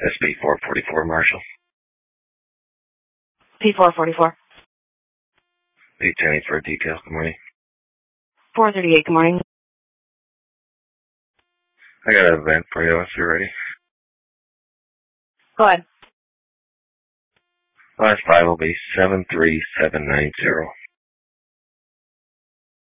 SB 444, Marshall. P444. 810 for a detail. Good morning. 438, good morning. I got an event for you if you're ready. Go ahead. Last 5 will be 73790.